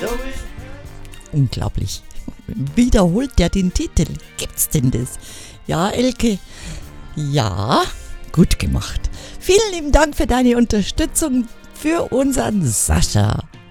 Unglaublich. Wiederholt der den Titel? Gibt's denn das? Ja, Elke. Ja, gut gemacht. Vielen lieben Dank für deine Unterstützung für unseren Sascha.